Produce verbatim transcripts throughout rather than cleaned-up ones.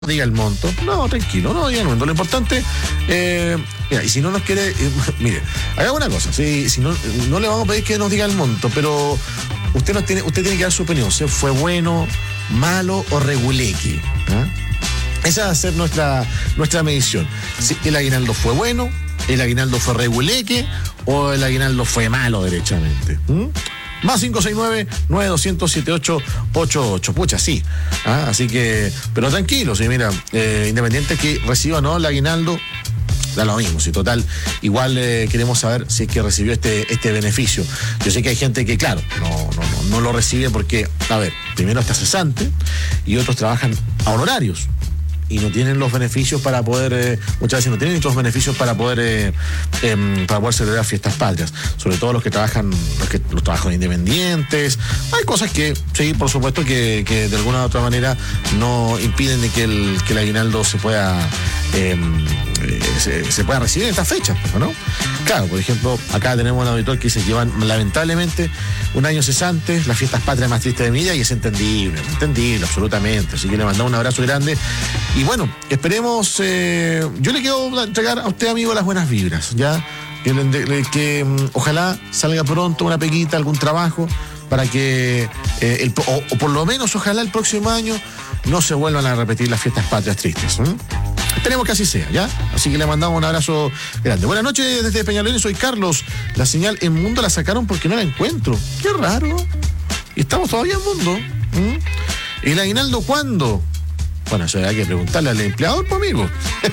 diga el monto, no, tranquilo, no diga el monto. Lo importante, eh, mira, y si no nos quiere, eh, mire, hagamos una cosa, si, si no, no le vamos a pedir que nos diga el monto, pero usted no tiene, usted tiene que dar su opinión, si fue bueno, malo o reguleque, ¿eh? Esa va a ser nuestra, nuestra medición. Si el aguinaldo fue bueno, el aguinaldo fue reguleque o el aguinaldo fue malo derechamente. ¿Mm? Más cinco seis nueve, nueve dos cero cero, siete ocho ocho ocho. Pucha, sí. ¿Ah? Así que, pero tranquilo, sí, mira, eh, independiente que reciba o no el aguinaldo, da lo mismo, si total, igual eh, queremos saber si es que recibió este, este beneficio. Yo sé que hay gente que, claro, no, no, no, no lo recibe porque, a ver, primero está cesante y otros trabajan a honorarios y no tienen los beneficios para poder, eh, muchas veces no tienen estos beneficios para poder eh, eh, para poder celebrar fiestas patrias, sobre todo los que trabajan, los que los trabajos independientes. Hay cosas que, sí, por supuesto, que, que de alguna u otra manera no impiden de que el, que el aguinaldo se pueda eh, eh, se, se pueda recibir en estas fechas, ¿no? Claro, por ejemplo, acá tenemos un auditor que se llevan lamentablemente un año cesante, las fiestas patrias más tristes de mi vida, y es entendible, entendible, absolutamente. Así que le mandamos un abrazo grande. Y bueno, esperemos, eh, yo le quiero entregar a usted, amigo, las buenas vibras, ¿ya? Que, que, que um, ojalá salga pronto una peguita, algún trabajo, para que, eh, el, o, o por lo menos ojalá el próximo año no se vuelvan a repetir las fiestas patrias tristes. ¿eh? Esperemos que así sea, ¿ya? Así que le mandamos un abrazo grande. Buenas noches desde Peñalolén, soy Carlos. La señal en Mundo la sacaron porque no la encuentro. Qué raro. Y estamos todavía en Mundo. ¿Mm? ¿El aguinaldo cuándo? Bueno, eso hay que preguntarle al empleador, pues, amigo.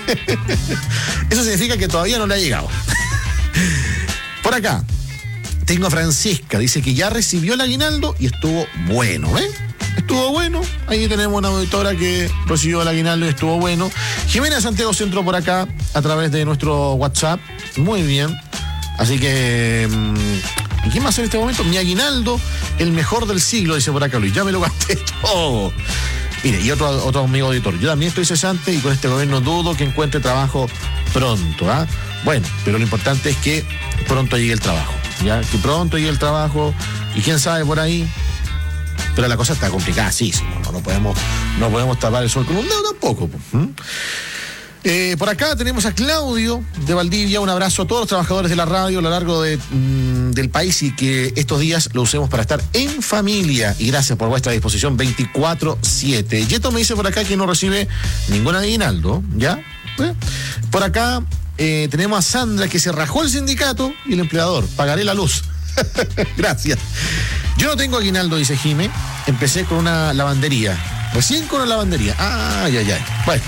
Eso significa que todavía no le ha llegado. Por acá, tengo a Francisca. Dice que ya recibió el aguinaldo y estuvo bueno, ¿eh? Estuvo bueno. Ahí tenemos una auditora que recibió el aguinaldo y estuvo bueno. Jimena Santiago Centro por acá, a través de nuestro WhatsApp. Muy bien. Así que... ¿y qué más en este momento? Mi aguinaldo, el mejor del siglo, dice por acá Luis. Ya me lo gasté todo. Mire, y otro, otro amigo auditor, yo también estoy cesante y con este gobierno dudo que encuentre trabajo pronto, ¿ah? Bueno, pero lo importante es que pronto llegue el trabajo, ¿ya? Que pronto llegue el trabajo y quién sabe por ahí, pero la cosa está complicada, sí, sí, no, no podemos, no podemos tapar el sol con un dedo tampoco. ¿Mm? Eh, por acá tenemos a Claudio de Valdivia. Un abrazo a todos los trabajadores de la radio a lo largo de, mm, del país y que estos días lo usemos para estar en familia. Y gracias por vuestra disposición veinticuatro siete. Yeto me dice por acá que no recibe ningún aguinaldo, ¿ya? ¿Eh? Por acá eh, tenemos a Sandra que se rajó el sindicato y el empleador. Pagaré la luz. Gracias. Yo no tengo aguinaldo, dice Jime. Empecé con una lavandería. Recién con una lavandería. Ay, ay, ay. Bueno.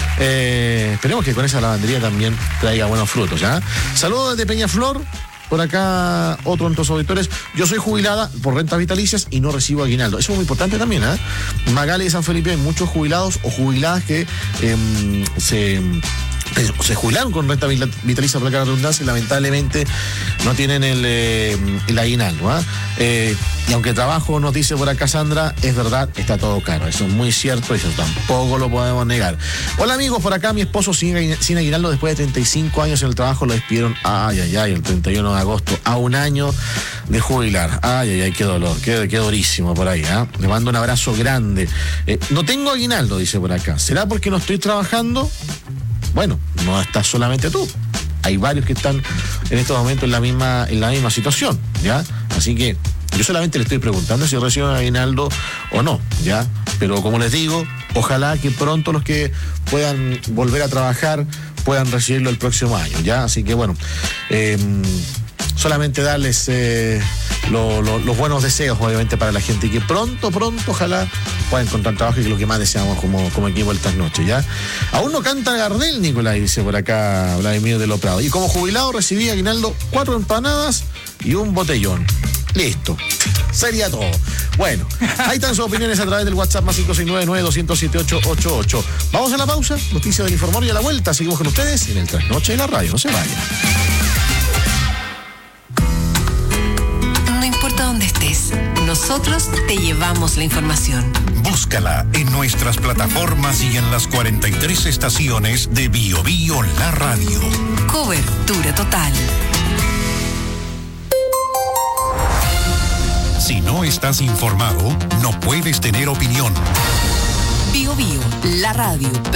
Eh, esperemos que con esa lavandería también traiga buenos frutos, ¿ya? Saludos desde Peñaflor. Por acá, otro de nuestros auditores. Yo soy jubilada por rentas vitalicias y no recibo aguinaldo. Eso es muy importante también, ¿eh? Magali de San Felipe, hay muchos jubilados o jubiladas que eh, se... se jubilaron con renta vitalicia, por la redundancia, y lamentablemente no tienen el, eh, el aguinaldo. ¿eh? Eh, y aunque trabajo, nos dice por acá Sandra, es verdad, está todo caro. Eso es muy cierto y eso tampoco lo podemos negar. Hola amigos, por acá mi esposo sin, sin aguinaldo después de treinta y cinco años en el trabajo lo despidieron, ay, ay, ay, el treinta y uno de agosto, a un año de jubilar. Ay, ay, ay, qué dolor, qué, qué durísimo por ahí. ¿eh? Le mando un abrazo grande. Eh, no tengo aguinaldo, dice por acá. ¿Será porque no estoy trabajando? Bueno, no estás solamente tú. Hay varios que están en estos momentos en la misma, en la misma situación, ¿ya? Así que yo solamente le estoy preguntando si reciben aguinaldo o no, ¿ya? Pero como les digo, ojalá que pronto los que puedan volver a trabajar puedan recibirlo el próximo año, ¿ya? Así que bueno, eh, solamente darles eh, lo, lo, los buenos deseos, obviamente, para la gente y que pronto, pronto, ojalá pueda encontrar trabajo, y que es lo que más deseamos como, como equipo estas noches, ¿ya? Aún no canta Gardel, Nicolás, dice por acá Vladimir de Loprado. Y como jubilado recibí aguinaldo cuatro empanadas y un botellón. Listo. Sería todo. Bueno, ahí están sus opiniones a través del WhatsApp más cinco seis nueve, nueve dos cero cero, siete ocho ocho ocho. Vamos a la pausa, noticias del Informor y a la vuelta seguimos con ustedes en el Trasnoche de la Radio. No se vayan. Donde estés, nosotros te llevamos la información. Búscala en nuestras plataformas y en las cuarenta y tres estaciones de Bio Bio La Radio. Cobertura total. Si no estás informado, no puedes tener opinión. Bio Bio, la radio